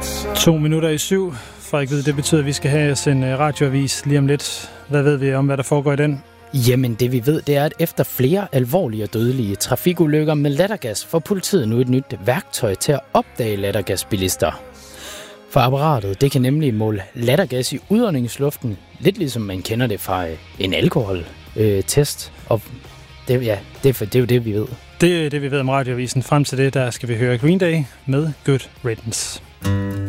7:02. Frederik ved, det betyder, at vi skal have os en radioavis lige om lidt. Hvad ved vi om, hvad der foregår i den? Jamen, det vi ved, det er, at efter flere alvorlige og dødelige trafikulykker med lattergas, får politiet nu et nyt værktøj til at opdage lattergasbilister. For apparatet, det kan nemlig måle lattergas i udåndingsluften, lidt ligesom man kender det fra en alkoholtest. Og det er jo det, vi ved. Det er det, vi ved om radioavisen. Frem til det, der skal vi høre Green Day med Good Riddance.